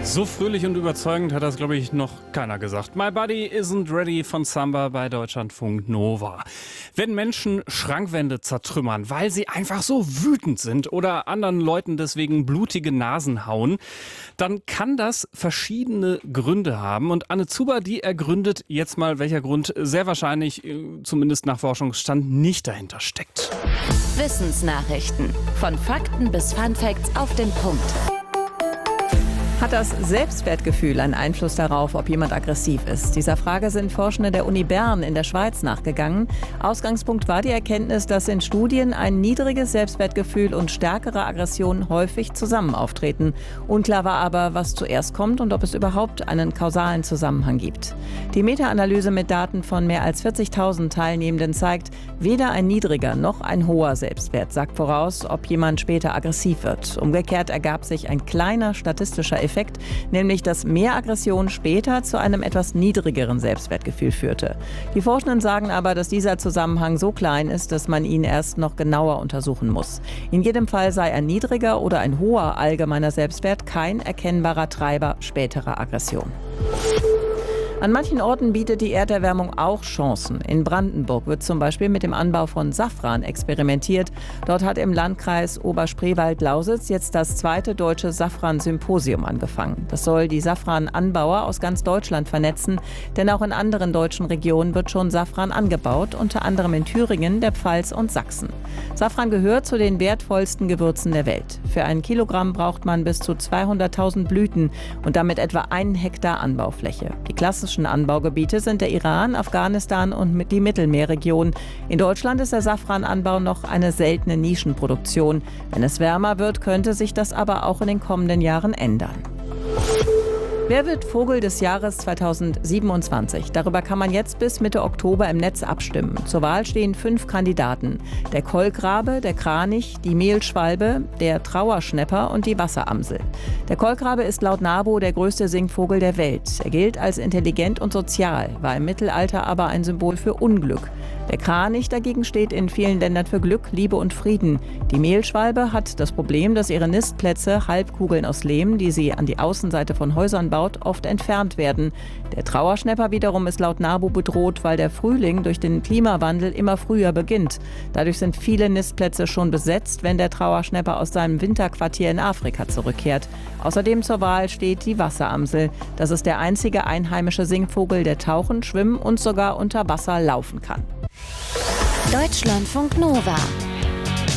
So fröhlich und überzeugend hat das, glaube ich, noch keiner gesagt. My Body Isn't Ready von Samba bei Deutschlandfunk Nova. Wenn Menschen Schrankwände zertrümmern, weil sie einfach so wütend sind oder anderen Leuten deswegen blutige Nasen hauen, dann kann das verschiedene Gründe haben. Und Anne Zuber, die ergründet jetzt mal, welcher Grund sehr wahrscheinlich, zumindest nach Forschungsstand, nicht dahinter steckt. Wissensnachrichten. Von Fakten bis Funfacts auf den Punkt. Hat das Selbstwertgefühl einen Einfluss darauf, ob jemand aggressiv ist? Dieser Frage sind Forschende der Uni Bern in der Schweiz nachgegangen. Ausgangspunkt war die Erkenntnis, dass in Studien ein niedriges Selbstwertgefühl und stärkere Aggression häufig zusammen auftreten. Unklar war aber, was zuerst kommt und ob es überhaupt einen kausalen Zusammenhang gibt. Die Meta-Analyse mit Daten von mehr als 40.000 Teilnehmenden zeigt, weder ein niedriger noch ein hoher Selbstwert sagt voraus, ob jemand später aggressiv wird. Umgekehrt ergab sich ein kleiner statistischer Effekt, nämlich dass mehr Aggression später zu einem etwas niedrigeren Selbstwertgefühl führte. Die Forschenden sagen aber, dass dieser Zusammenhang so klein ist, dass man ihn erst noch genauer untersuchen muss. In jedem Fall sei ein niedriger oder ein hoher allgemeiner Selbstwert kein erkennbarer Treiber späterer Aggression. An manchen Orten bietet die Erderwärmung auch Chancen. In Brandenburg wird zum Beispiel mit dem Anbau von Safran experimentiert. Dort hat im Landkreis Oberspreewald-Lausitz jetzt das 2. deutsche Safran-Symposium angefangen. Das soll die Safran-Anbauer aus ganz Deutschland vernetzen, denn auch in anderen deutschen Regionen wird schon Safran angebaut, unter anderem in Thüringen, der Pfalz und Sachsen. Safran gehört zu den wertvollsten Gewürzen der Welt. Für 1 Kilogramm braucht man bis zu 200.000 Blüten und damit etwa 1 Hektar Anbaufläche. Die klassischen Anbaugebiete sind der Iran, Afghanistan und die Mittelmeerregion. In Deutschland ist der Safrananbau noch eine seltene Nischenproduktion. Wenn es wärmer wird, könnte sich das aber auch in den kommenden Jahren ändern. Wer wird Vogel des Jahres 2027? Darüber kann man jetzt bis Mitte Oktober im Netz abstimmen. Zur Wahl stehen 5 Kandidaten. Der Kolkrabe, der Kranich, die Mehlschwalbe, der Trauerschnäpper und die Wasseramsel. Der Kolkrabe ist laut NABU der größte Singvogel der Welt. Er gilt als intelligent und sozial, war im Mittelalter aber ein Symbol für Unglück. Der Kranich dagegen steht in vielen Ländern für Glück, Liebe und Frieden. Die Mehlschwalbe hat das Problem, dass ihre Nistplätze, Halbkugeln aus Lehm, die sie an die Außenseite von Häusern baut, oft entfernt werden. Der Trauerschnäpper wiederum ist laut NABU bedroht, weil der Frühling durch den Klimawandel immer früher beginnt. Dadurch sind viele Nistplätze schon besetzt, wenn der Trauerschnäpper aus seinem Winterquartier in Afrika zurückkehrt. Außerdem zur Wahl steht die Wasseramsel. Das ist der einzige einheimische Singvogel, der tauchen, schwimmen und sogar unter Wasser laufen kann. Deutschlandfunk Nova.